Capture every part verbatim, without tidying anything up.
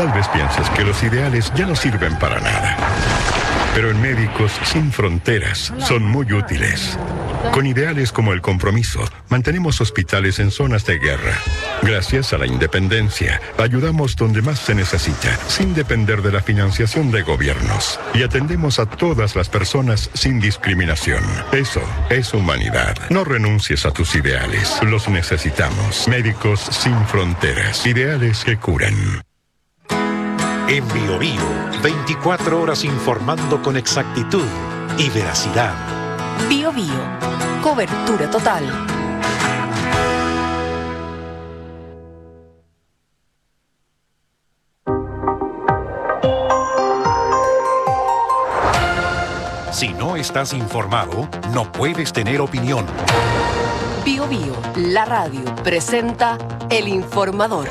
Tal vez pienses que los ideales ya no sirven para nada. Pero en Médicos Sin Fronteras son muy útiles. Con ideales como el compromiso, mantenemos hospitales en zonas de guerra. Gracias a la independencia, ayudamos donde más se necesita, sin depender de la financiación de gobiernos. Y atendemos a todas las personas sin discriminación. Eso es humanidad. No renuncies a tus ideales. Los necesitamos. Médicos Sin Fronteras. Ideales que curan. En Bio Bio, veinticuatro horas informando con exactitud y veracidad. Bio Bio, cobertura total. Si no estás informado, no puedes tener opinión. Bio Bio, la radio, presenta El Informador.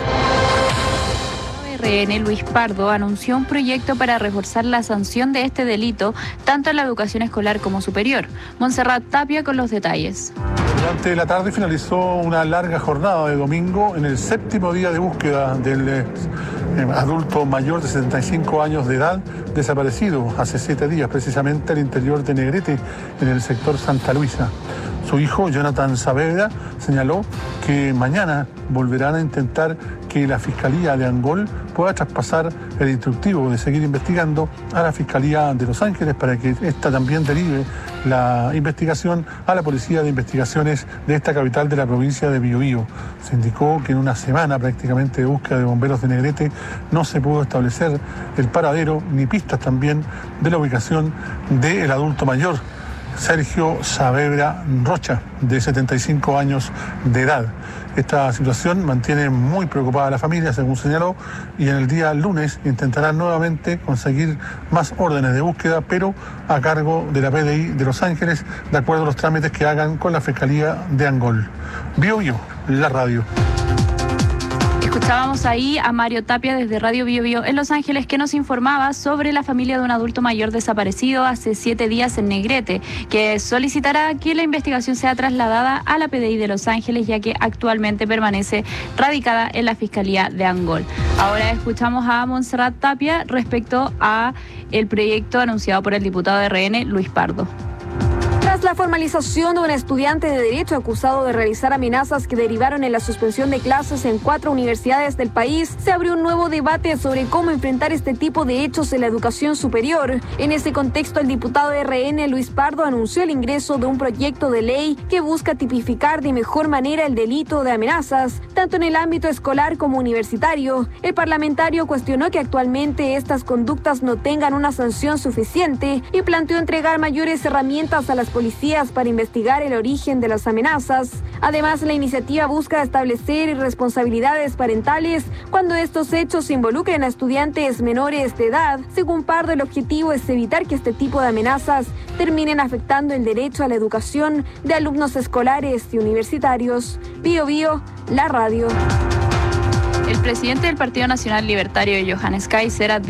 R N Luis Pardo anunció un proyecto para reforzar la sanción de este delito, tanto en la educación escolar como superior. Montserrat Tapia con los detalles. Durante la tarde finalizó una larga jornada de domingo en el séptimo día de búsqueda del eh, adulto mayor de setenta y cinco años de edad desaparecido hace siete días, precisamente al interior de Negrete, en el sector Santa Luisa. Su hijo, Jonathan Saavedra, señaló que mañana volverán a intentar que la Fiscalía de Angol pueda traspasar el instructivo de seguir investigando a la Fiscalía de Los Ángeles para que ésta también derive la investigación a la Policía de Investigaciones de esta capital de la provincia de Biobío. Se indicó que en una semana prácticamente de búsqueda de bomberos de Negrete no se pudo establecer el paradero ni pistas también de la ubicación del adulto mayor, Sergio Saavedra Rocha, de setenta y cinco años de edad. Esta situación mantiene muy preocupada a la familia, según señaló, y en el día lunes intentarán nuevamente conseguir más órdenes de búsqueda, pero a cargo de la P D I de Los Ángeles, de acuerdo a los trámites que hagan con la Fiscalía de Angol. Bio Bio, la radio. Escuchábamos ahí a Mario Tapia desde Radio Bio Bio en Los Ángeles, que nos informaba sobre la familia de un adulto mayor desaparecido hace siete días en Negrete, que solicitará que la investigación sea trasladada a la P D I de Los Ángeles, ya que actualmente permanece radicada en la Fiscalía de Angol. Ahora escuchamos a Montserrat Tapia respecto a el proyecto anunciado por el diputado de R N, Luis Pardo. Tras la formalización de un estudiante de Derecho acusado de realizar amenazas que derivaron en la suspensión de clases en cuatro universidades del país, se abrió un nuevo debate sobre cómo enfrentar este tipo de hechos en la educación superior. En ese contexto, el diputado de R N, Luis Pardo, anunció el ingreso de un proyecto de ley que busca tipificar de mejor manera el delito de amenazas, tanto en el ámbito escolar como universitario. El parlamentario cuestionó que actualmente estas conductas no tengan una sanción suficiente y planteó entregar mayores herramientas a las policías para investigar el origen de las amenazas. Además, la iniciativa busca establecer responsabilidades parentales cuando estos hechos involucren a estudiantes menores de edad. Según Pardo, el objetivo es evitar que este tipo de amenazas terminen afectando el derecho a la educación de alumnos escolares y universitarios. Bio Bio, la radio. El presidente del Partido Nacional Libertario, Johannes Kaiser,